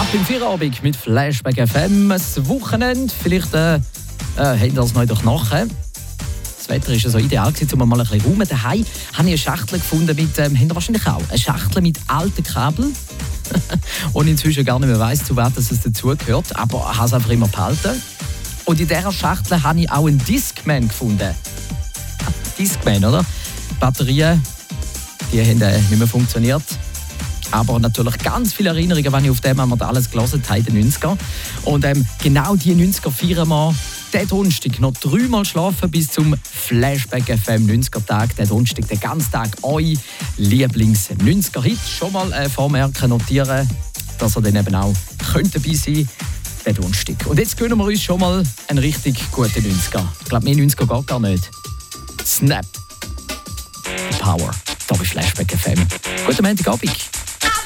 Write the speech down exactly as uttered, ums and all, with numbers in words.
Snap im Feierabend mit Flashback F M. Das Wochenende, vielleicht äh, äh, habt ihr das neu doch nachher. Das Wetter war so ideal, um mal ein bisschen rum. Daheim habe ich eine Schachtel gefunden mit, ähm, habt ihr wahrscheinlich auch, eine Schachtel mit alten Kabeln. Und inzwischen gar nicht mehr weiss, zu was es dazugehört, aber ich habe es einfach immer behalten. Und in dieser Schachtel habe ich auch einen Discman gefunden. Discman, oder? Batterien, die haben äh, nicht mehr funktioniert. Aber natürlich ganz viele Erinnerungen, wenn ich auf dem wir alles gelesen habe in den neunzigern. Und ähm, genau die neunziger feiern wir den Donnerstag noch dreimal schlafen bis zum Flashback F M neunziger-Tag. Den Donnerstag, den ganzen Tag, euer Lieblings-neunziger-Hit. Schon mal äh, vormerken, notieren, dass er dann eben auch könnte dabei sein könnte, den Donnerstag. Und jetzt gönnen wir uns schon mal einen richtig guten neunziger. Ich glaube, mehr neunziger geht gar nicht. Snap. Power. Da bei Flashback F M. Guten Montagabend.